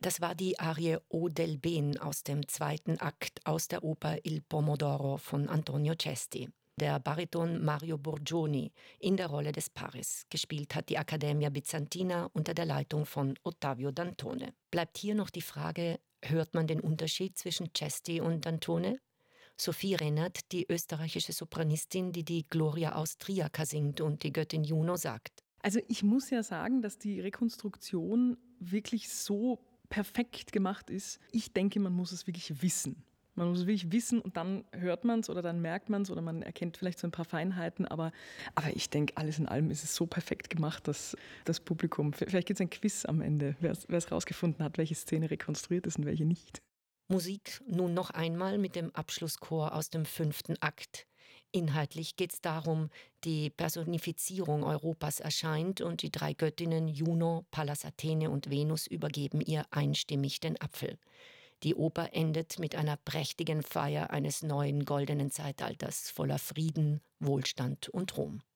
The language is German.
Das war die Arie O del Ben aus dem zweiten Akt aus der Oper Il Pomodoro von Antonio Cesti. Der Bariton Mario Burgioni in der Rolle des Paris. Gespielt hat die Accademia Bizantina unter der Leitung von Ottavio Dantone. Bleibt hier noch die Frage, hört man den Unterschied zwischen Cesti und Dantone? Sophie Rennert, die österreichische Sopranistin, die die Gloria Austriaca singt und die Göttin Juno, sagt: Also ich muss ja sagen, dass die Rekonstruktion wirklich so perfekt gemacht ist. Ich denke, man muss es wirklich wissen. Man muss es wirklich wissen und dann hört man es oder dann merkt man es oder man erkennt vielleicht so ein paar Feinheiten. Aber ich denke, alles in allem ist es so perfekt gemacht, dass das Publikum, vielleicht gibt es ein Quiz am Ende, wer es rausgefunden hat, welche Szene rekonstruiert ist und welche nicht. Musik nun noch einmal mit dem Abschlusschor aus dem 5. Akt. Inhaltlich geht es darum, die Personifizierung Europas erscheint und die 3 Göttinnen Juno, Pallas Athene und Venus übergeben ihr einstimmig den Apfel. Die Oper endet mit einer prächtigen Feier eines neuen goldenen Zeitalters voller Frieden, Wohlstand und Ruhm.